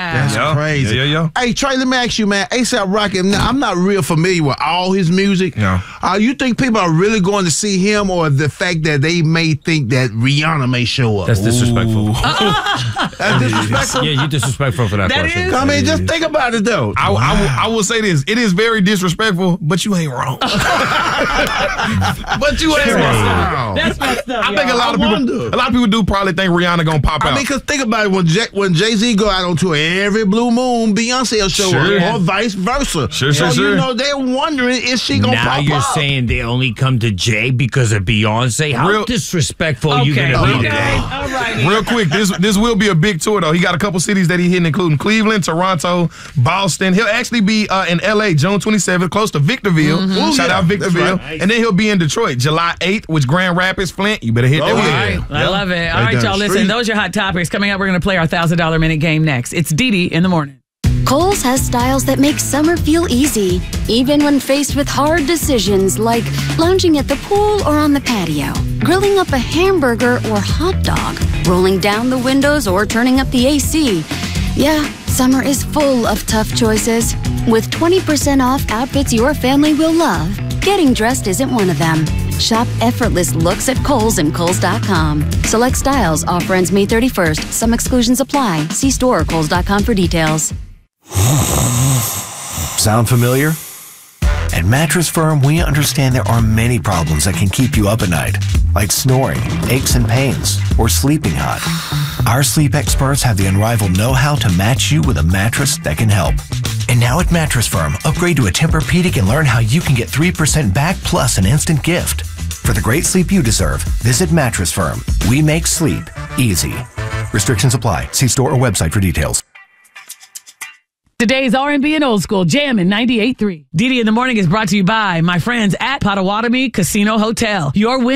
That's crazy. Yeah. Hey, Trey, let me ask you, man. A$AP Rocky, I'm not real familiar with all his music. Yeah. You think people are really going to see him, or the fact that they may think that Rihanna may show up? That's disrespectful. That's disrespectful? Yeah, you're disrespectful for that question. is? I mean, just think about it, though. I will say this. It is very disrespectful, but you ain't wrong. But you ain't wrong. That's messed up. I think a lot of people do probably think Rihanna gonna pop out. I mean, because think about it. When Jay-Z go out on tour, every blue moon, Beyonce will show up, or vice versa. Sure. You know, they're wondering, is she going to pop Now you're up? saying they only come to Jay because of Beyonce? How disrespectful are you going to be today? All right. Real quick, this will be a big tour, though. He got a couple cities that he hitting, including Cleveland, Toronto, Boston. He'll actually be in L.A. June 27th, close to Victorville. Shout out Victorville. Right. And then he'll be in Detroit July 8th, which Grand Rapids, Flint. You better hit that weekend. I love it. All right, down y'all, the listen. street. Those are your hot topics. Coming up, we're going to play our $1,000 minute game next. It's Dee Dee in the morning. Kohl's has styles that make summer feel easy, even when faced with hard decisions like lounging at the pool or on the patio, grilling up a hamburger or hot dog, rolling down the windows or turning up the AC. Yeah, summer is full of tough choices. With 20% off outfits your family will love, getting dressed isn't one of them. Shop effortless looks at Kohl's and Kohl's.com. Select styles. Offer ends May 31st. Some exclusions apply. See store or Kohl's.com for details. Sound familiar? At Mattress Firm, we understand there are many problems that can keep you up at night, like snoring, aches and pains, or sleeping hot. Our sleep experts have the unrivaled know-how to match you with a mattress that can help. And now at Mattress Firm, upgrade to a Tempur-Pedic and learn how you can get 3% back plus an instant gift. For the great sleep you deserve, visit Mattress Firm. We make sleep easy. Restrictions apply. See store or website for details. Today's R&B and Old School Jam in 98.3. Dee Dee in the morning is brought to you by my friends at Potawatomi Casino Hotel. Your win.